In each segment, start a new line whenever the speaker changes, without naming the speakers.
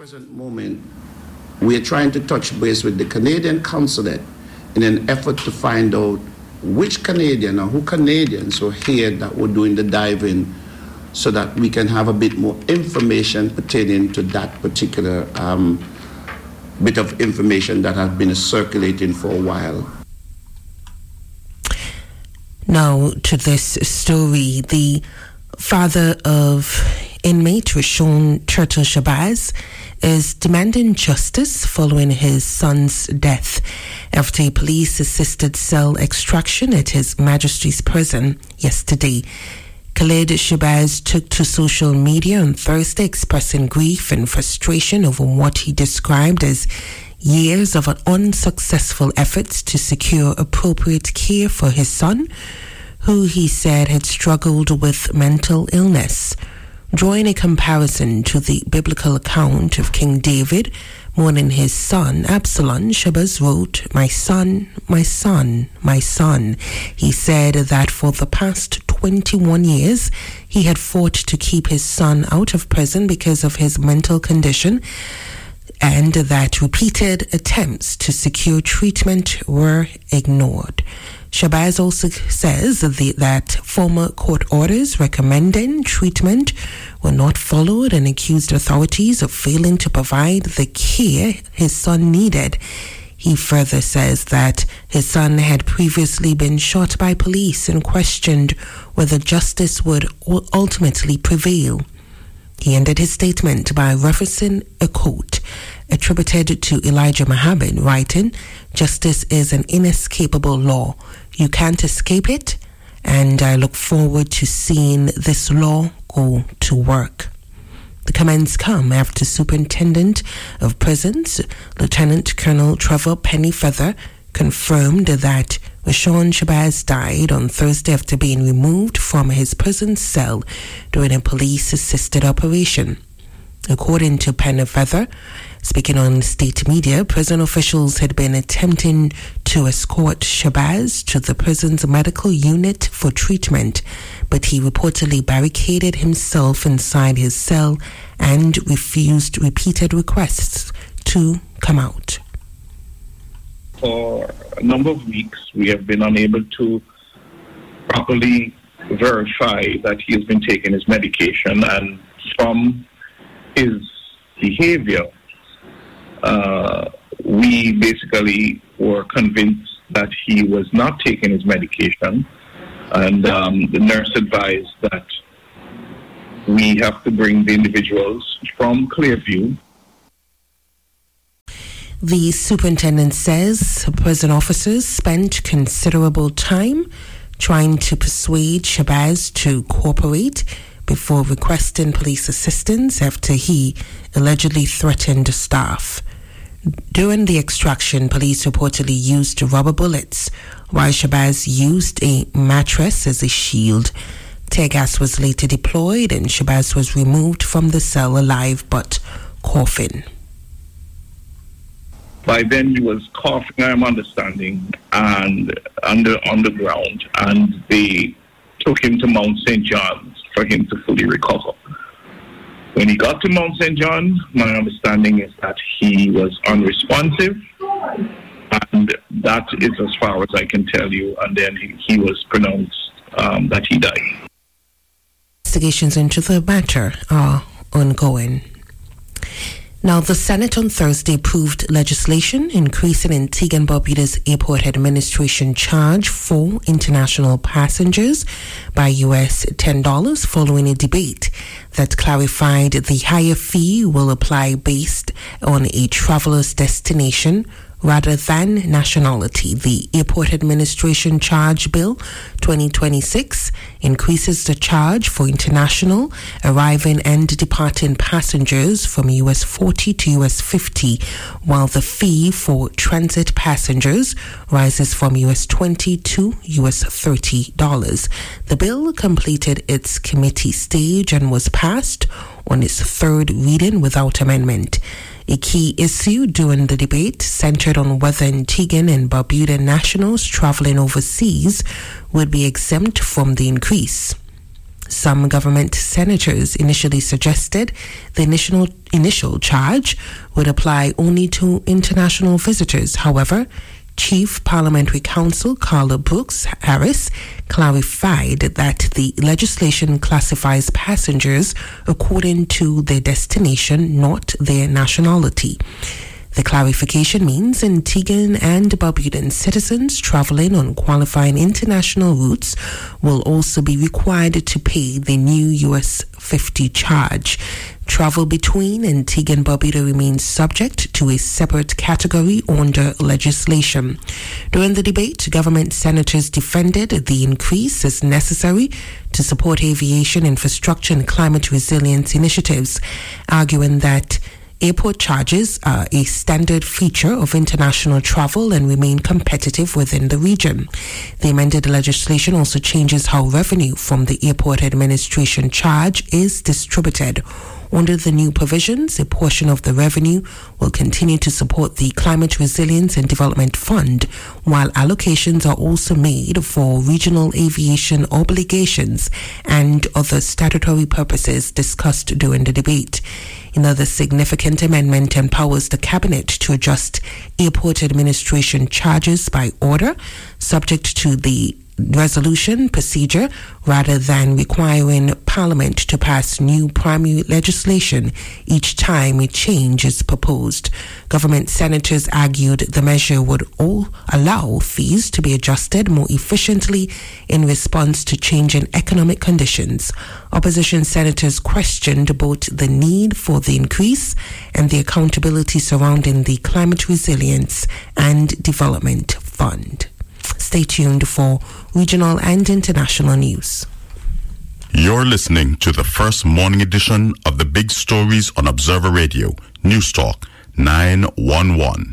present moment, we are trying to touch base with the Canadian consulate in an effort to find out which Canadian or who Canadians were here that were doing the diving so that we can have a bit more information pertaining to that particular bit of information that has been circulating for a while.
Now to this story, the father of inmate Rishon Turtle Shabazz is demanding justice following his son's death after a police-assisted cell extraction at his magistrate's prison yesterday. Khalid Shabazz took to social media on Thursday expressing grief and frustration over what he described as years of unsuccessful efforts to secure appropriate care for his son, who he said had struggled with mental illness. Drawing a comparison to the biblical account of King David mourning his son, Absalom, Shabazz wrote, "My son, my son, my son." He said that for the past 21 years, he had fought to keep his son out of prison because of his mental condition, and that repeated attempts to secure treatment were ignored. Shabazz also says that former court orders recommending treatment were not followed and accused authorities of failing to provide the care his son needed. He further says that his son had previously been shot by police and questioned whether justice would ultimately prevail. He ended his statement by referencing a quote attributed to Elijah Muhammad, writing, "Justice is an inescapable law. You can't escape it, and I look forward to seeing this law go to work." The comments come after Superintendent of Prisons, Lieutenant Colonel Trevor Pennyfeather, confirmed that Rishon Shabazz died on Thursday after being removed from his prison cell during a police-assisted operation. According to Pennyfeather, speaking on state media, prison officials had been attempting to escort Shabazz to the prison's medical unit for treatment, but he reportedly barricaded himself inside his cell and refused repeated requests to come out.
For a number of weeks, we have been unable to properly verify that he has been taking his medication, and from his behavior, we basically were convinced that he was not taking his medication, and the nurse advised that we have to bring the individuals from Clearview.
The superintendent says prison officers spent considerable time trying to persuade Shabazz to cooperate before requesting police assistance after he allegedly threatened staff. During the extraction, police reportedly used rubber bullets, while Shabazz used a mattress as a shield. Tear gas was later deployed, and Shabazz was removed from the cell alive but coughing.
By then he was coughing, I'm understanding, and on the ground, and they took him to Mount St. John's for him to fully recover. When he got to Mount St. John, my understanding is that he was unresponsive, and that is as far as I can tell you, and then he was pronounced that he died.
Investigations into the matter are ongoing. Now, the Senate on Thursday approved legislation increasing Antigua and Barbuda's airport administration charge for international passengers by US $10 following a debate that clarified the higher fee will apply based on a traveler's destination rather than nationality. The Airport Administration Charge Bill 2026 increases the charge for international arriving and departing passengers from US 40 to US 50, while the fee for transit passengers rises from US 20 to US $30. The bill completed its committee stage and was passed on its third reading without amendment. A key issue during the debate centered on whether Antiguan and Barbuda nationals traveling overseas would be exempt from the increase. Some government senators initially suggested the initial charge would apply only to international visitors. However, Chief Parliamentary Counsel Carla Brooks Harris clarified that the legislation classifies passengers according to their destination, not their nationality. The clarification means Antiguan and Barbudan citizens traveling on qualifying international routes will also be required to pay the new US 50 charge. Travel between Antigua and Barbuda remains subject to a separate category under legislation. During the debate, government senators defended the increase as necessary to support aviation infrastructure and climate resilience initiatives, arguing that airport charges are a standard feature of international travel and remain competitive within the region. The amended legislation also changes how revenue from the airport administration charge is distributed. Under the new provisions, a portion of the revenue will continue to support the Climate Resilience and Development Fund, while allocations are also made for regional aviation obligations and other statutory purposes discussed during the debate. Another significant amendment empowers the Cabinet to adjust airport administration charges by order, subject to the resolution procedure, rather than requiring Parliament to pass new primary legislation each time a change is proposed. Government senators argued the measure would allow fees to be adjusted more efficiently in response to changing economic conditions. Opposition senators questioned both the need for the increase and the accountability surrounding the Climate Resilience and Development Fund. Stay tuned for regional and international news.
You're listening to the first morning edition of the Big Stories on Observer Radio, News Talk 911.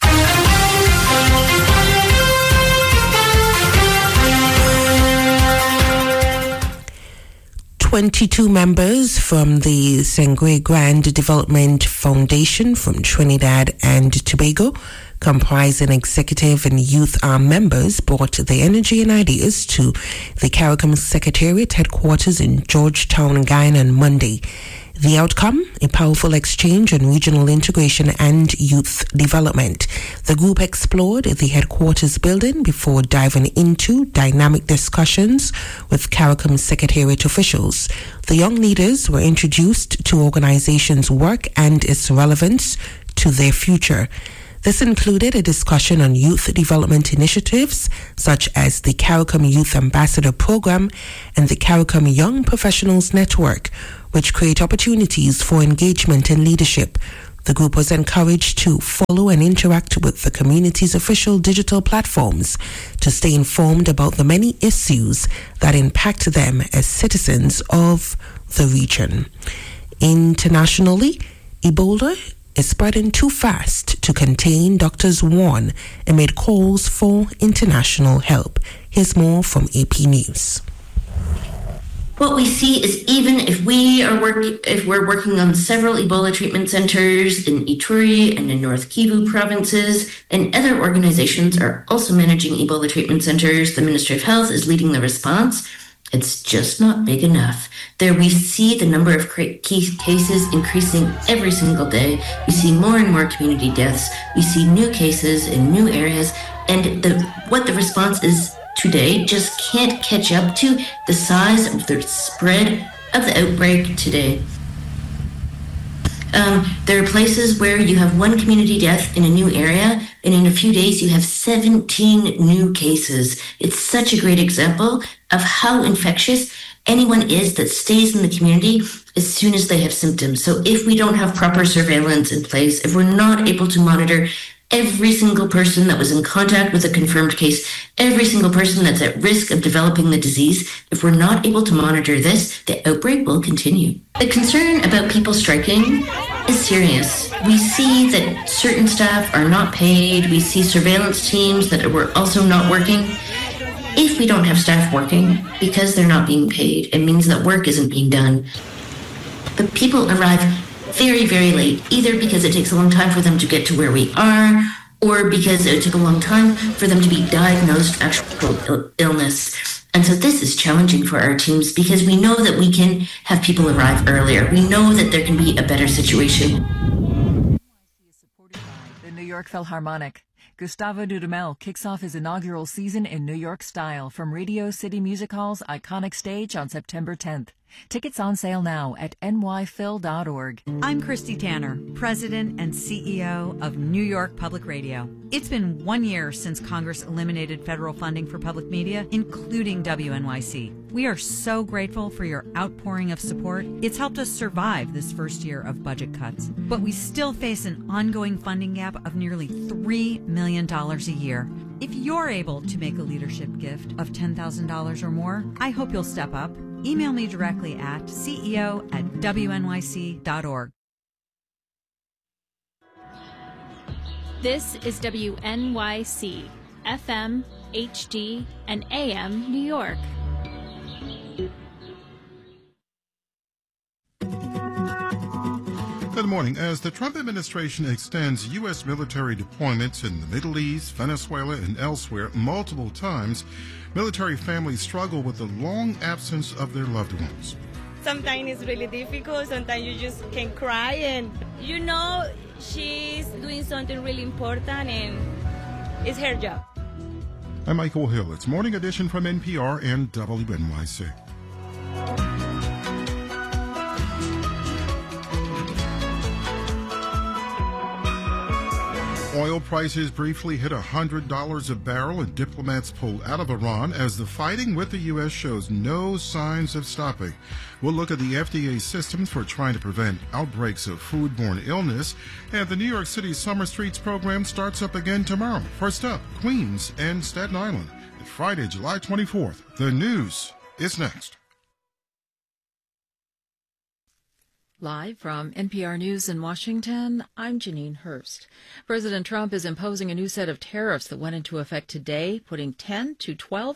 22 members from the Sengwe Grand Development Foundation from Trinidad and Tobago, comprising executive and youth arm members, brought their energy and ideas to the CARICOM Secretariat headquarters in Georgetown, Guyana on Monday. The outcome, a powerful exchange on regional integration and youth development. The group explored the headquarters building before diving into dynamic discussions with CARICOM Secretariat officials. The young leaders were introduced to organization's work and its relevance to their future. This included a discussion on youth development initiatives such as the CARICOM Youth Ambassador Program and the CARICOM Young Professionals Network, which create opportunities for engagement and leadership. The group was encouraged to follow and interact with the community's official digital platforms to stay informed about the many issues that impact them as citizens of the region. Internationally, Ebola is spreading too fast to contain, doctors warn, amid calls for international help. Here's more from AP News.
What we see is even if we're working on several Ebola treatment centers in Ituri and in North Kivu provinces, and other organizations are also managing Ebola treatment centers, the Ministry of Health is leading the response. It's just not big enough. There we see the number of cases increasing every single day. We see more and more community deaths. We see new cases in new areas. And what the response is today just can't catch up to the size of the spread of the outbreak today. There are places where you have one community death in a new area, and in a few days you have 17 new cases. It's such a great example of how infectious anyone is that stays in the community as soon as they have symptoms. So if we don't have proper surveillance in place, if we're not able to monitor every single person that was in contact with a confirmed case, every single person that's at risk of developing the disease, if we're not able to monitor this, the outbreak will continue. The concern about people striking is serious. We see that certain staff are not paid. We see surveillance teams that were also not working. If we don't have staff working because they're not being paid, it means that work isn't being done. But people arrive very, very late, either because it takes a long time for them to get to where we are, or because it took a long time for them to be diagnosed with actual illness. And so this is challenging for our teams because we know that we can have people arrive earlier. We know that there can be a better situation.
The New York Philharmonic. Gustavo Dudamel kicks off his inaugural season in New York style from Radio City Music Hall's iconic stage on September 10th. Tickets on sale now at nyphil.org.
I'm Christy Tanner, President and CEO of New York Public Radio. It's been 1 year since Congress eliminated federal funding for public media, including WNYC. We are so grateful for your outpouring of support. It's helped us survive this first year of budget cuts. But we still face an ongoing funding gap of nearly $3 million a year. If you're able to make a leadership gift of $10,000 or more, I hope you'll step up. Email me directly at ceo@wnyc.org.
This is WNYC, FM, HD, and AM New York.
Good morning. As the Trump administration extends U.S. military deployments in the Middle East, Venezuela, and elsewhere multiple times, military families struggle with the long absence of their loved ones.
Sometimes it's really difficult. Sometimes you just can cry, and you know she's doing something really important, and it's her job.
I'm Michael Hill. It's Morning Edition from NPR and WNYC. Oil prices briefly hit $100 a barrel and diplomats pulled out of Iran as the fighting with the U.S. shows no signs of stopping. We'll look at the FDA's systems for trying to prevent outbreaks of foodborne illness. And the New York City Summer Streets program starts up again tomorrow. First up, Queens and Staten Island. It's Friday, July 24th. The news is next.
Live from NPR News in Washington, I'm Janine Hurst. President Trump is imposing a new set of tariffs that went into effect today, putting 10 to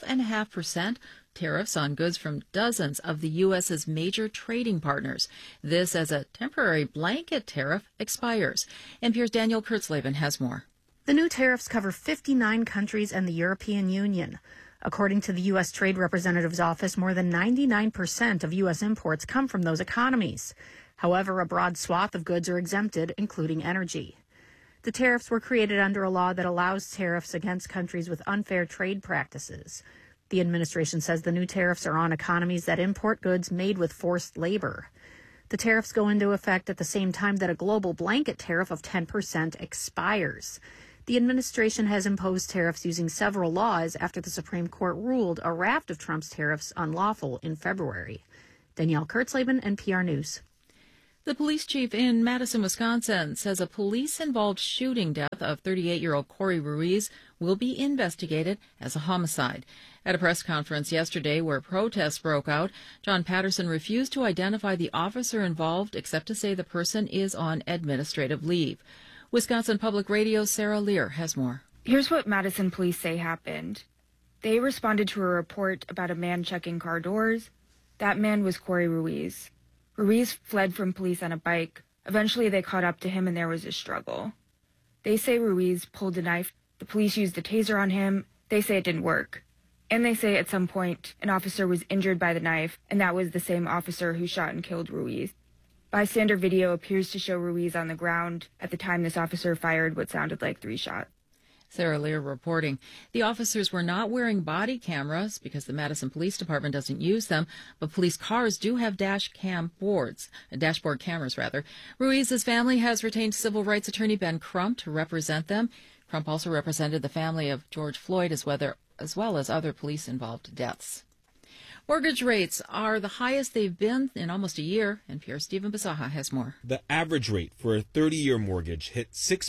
12.5% tariffs on goods from dozens of the U.S.'s major trading partners. This as a temporary blanket tariff expires. NPR's Daniel Kurtzleben has more.
The new tariffs cover 59 countries and the European Union. According to the U.S. Trade Representative's office, more than 99% of U.S. imports come from those economies. However, a broad swath of goods are exempted, including energy. The tariffs were created under a law that allows tariffs against countries with unfair trade practices. The administration says the new tariffs are on economies that import goods made with forced labor. The tariffs go into effect at the same time that a global blanket tariff of 10% expires. The administration has imposed tariffs using several laws after the Supreme Court ruled a raft of Trump's tariffs unlawful in February. Danielle Kurtzleben, NPR News.
The police chief in Madison, Wisconsin, says a police-involved shooting death of 38-year-old Corey Ruiz will be investigated as a homicide. At a press conference yesterday where protests broke out, John Patterson refused to identify the officer involved except to say the person is on administrative leave. Wisconsin Public Radio's Sarah Lear has more.
Here's what Madison police say happened. They responded to a report about a man checking car doors. That man was Corey Ruiz. Ruiz fled from police on a bike. Eventually, they caught up to him and there was a struggle. They say Ruiz pulled a knife. The police used a taser on him. They say it didn't work. And they say at some point, an officer was injured by the knife, and that was the same officer who shot and killed Ruiz. Bystander video appears to show Ruiz on the ground at the time this officer fired what sounded like 3 shots.
Sarah Lear reporting. The officers were not wearing body cameras because the Madison Police Department doesn't use them, but police cars do have dashboard cameras. Ruiz's family has retained civil rights attorney Ben Crump to represent them. Crump also represented the family of George Floyd as well as other police-involved deaths. Mortgage rates are the highest they've been in almost a year. NPR's Stephen Bisaha has more.
The average rate for a 30-year mortgage hit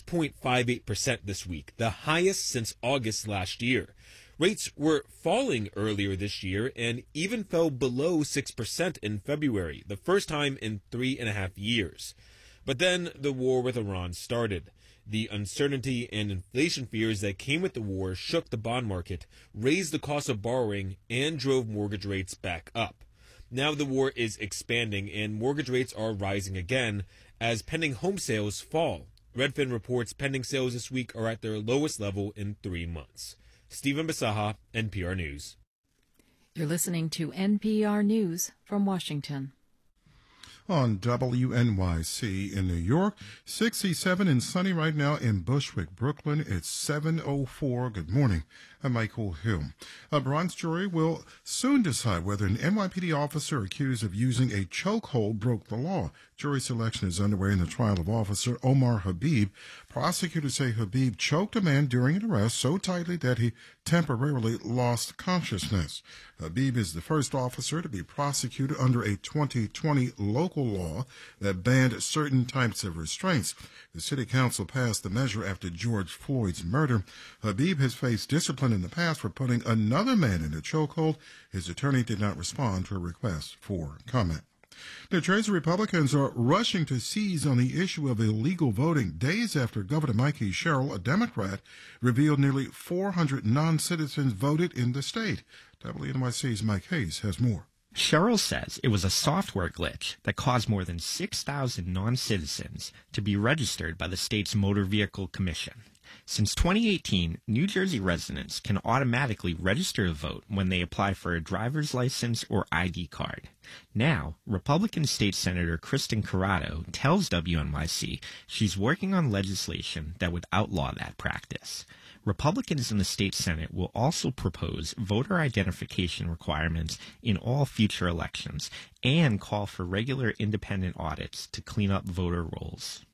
6.58% this week, the highest since August last year. Rates were falling earlier this year and even fell below 6% in February, the first time in 3.5 years. But then the war with Iran started. The uncertainty and inflation fears that came with the war shook the bond market, raised the cost of borrowing, and drove mortgage rates back up. Now the war is expanding and mortgage rates are rising again as pending home sales fall. Redfin reports pending sales this week are at their lowest level in 3 months. Stephen Bisaha, NPR News.
You're listening to NPR News from Washington.
On WNYC in New York, 67 and sunny right now in Bushwick, Brooklyn. It's 7:04. Good morning. I'm Michael Hill. A Bronx jury will soon decide whether an NYPD officer accused of using a chokehold broke the law. Jury selection is underway in the trial of Officer Omar Habib. Prosecutors say Habib choked a man during an arrest so tightly that he temporarily lost consciousness. Habib is the first officer to be prosecuted under a 2020 local law that banned certain types of restraints. The city council passed the measure after George Floyd's murder. Habib has faced discipline in the past for putting another man in a chokehold. His attorney did not respond to a request for comment. New Jersey Republicans are rushing to seize on the issue of illegal voting days after Governor Mikey Sherrill, a Democrat, revealed nearly 400 non-citizens voted in the state. WNYC's Mike Hayes has more.
Sherrill says it was a software glitch that caused more than 6,000 non-citizens to be registered by the state's Motor Vehicle Commission. Since 2018, New Jersey residents can automatically register to vote when they apply for a driver's license or ID card. Now, Republican State Senator Kristen Corrado tells WNYC she's working on legislation that would outlaw that practice. Republicans in the state Senate will also propose voter identification requirements in all future elections and call for regular independent audits to clean up voter rolls.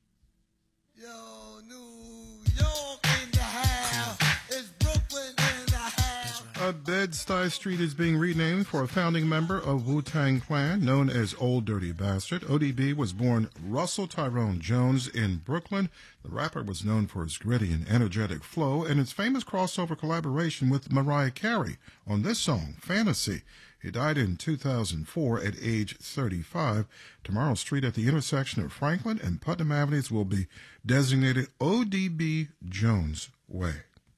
Bed-Stuy Street is being renamed for a founding member of Wu-Tang Clan known as Old Dirty Bastard. ODB was born Russell Tyrone Jones in Brooklyn. The rapper was known for his gritty and energetic flow and his famous crossover collaboration with Mariah Carey on this song, Fantasy. He died in 2004 at age 35. Tomorrow Street at the intersection of Franklin and Putnam Avenues will be designated ODB Jones Way.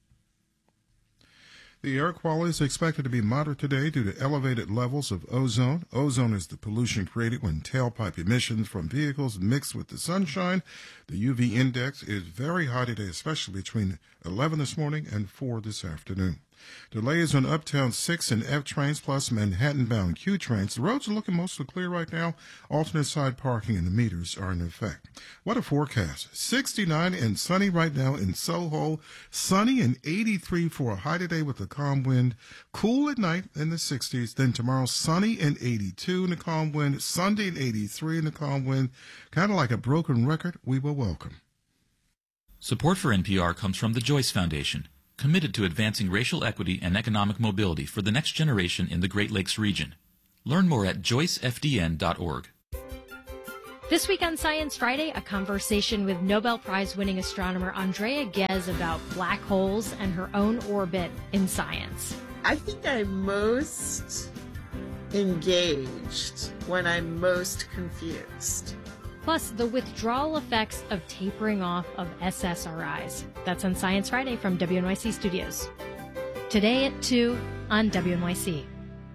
The air quality is expected to be moderate today due to elevated levels of ozone. Ozone is the pollution created when tailpipe emissions from vehicles mix with the sunshine. The UV index is very high today, especially between 11 this morning and 4 this afternoon. Delays on Uptown 6 and F trains plus Manhattan-bound Q trains. The roads are looking mostly clear right now. Alternate side parking and the meters are in effect. What a forecast. 69 and sunny right now in Soho. Sunny and 83 for a high today with a calm wind. Cool at night in the 60s. Then tomorrow sunny and 82 in the calm wind. Sunday and 83 in the calm wind. Kind of like a broken record. We will welcome.
Support for NPR comes from the Joyce Foundation, committed to advancing racial equity and economic mobility for the next generation in the Great Lakes region. Learn more at joycefdn.org.
This week on Science Friday, a conversation with Nobel Prize-winning astronomer Andrea Ghez about black holes and her own orbit in science.
I think I'm most engaged when I'm most confused.
Plus, the withdrawal effects of tapering off of SSRIs. That's on Science Friday from WNYC Studios. Today at 2 on WNYC.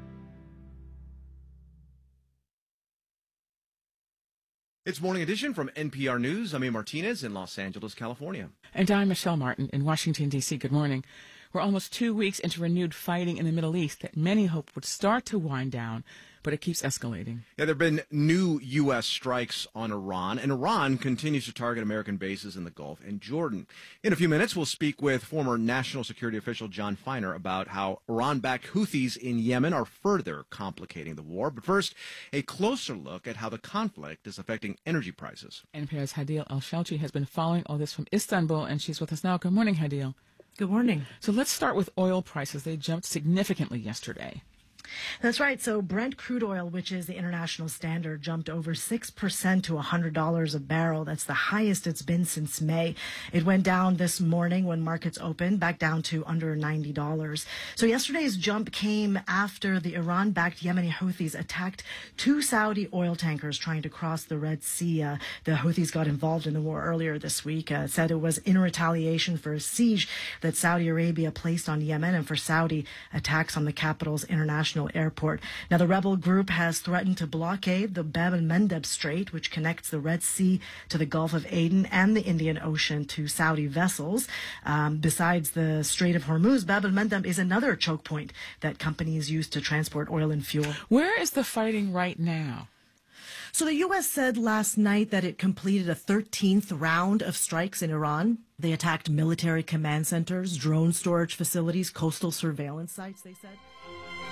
It's Morning Edition from NPR News. I'm A. Martinez in Los Angeles, California.
And I'm Michelle Martin in Washington, D.C. Good morning. We're almost 2 weeks into renewed fighting in the Middle East that many hoped would start to wind down, but it keeps escalating.
Yeah, there have been new U.S. strikes on Iran, and Iran continues to target American bases in the Gulf and Jordan. In a few minutes, we'll speak with former national security official John Feiner about how Iran-backed Houthis in Yemen are further complicating the war. But first, a closer look at how the conflict is affecting energy prices.
NPR's Hadil El-Shalchi has been following all this from Istanbul, and she's with us now. Good morning, Hadil.
Good morning.
So let's start with oil prices. They jumped significantly yesterday.
That's right. So Brent crude oil, which is the international standard, jumped over 6% to $100 a barrel. That's the highest it's been since May. It went down this morning when markets opened, back down to under $90. So yesterday's jump came after the Iran-backed Yemeni Houthis attacked 2 Saudi oil tankers trying to cross the Red Sea. The Houthis got involved in the war earlier this week. Said it was in retaliation for a siege that Saudi Arabia placed on Yemen and for Saudi attacks on the capital's international International Airport. Now, the rebel group has threatened to blockade the Bab el-Mandeb Strait, which connects the Red Sea to the Gulf of Aden and the Indian Ocean to Saudi vessels. Besides the Strait of Hormuz, Bab el-Mandeb is another choke point that companies use to transport oil and fuel.
Where is the fighting right now?
So the U.S. said last night that it completed a 13th round of strikes in Iran. They attacked military command centers, drone storage facilities, coastal surveillance sites, they said.